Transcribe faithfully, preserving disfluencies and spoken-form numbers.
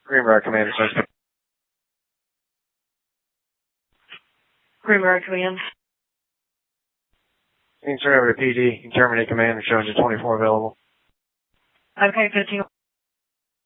Greenbrier Command, Sergeant. Greenbrier Command. You can turn over to P D. You can terminate command and show engine twenty-four available. Okay, fifteen.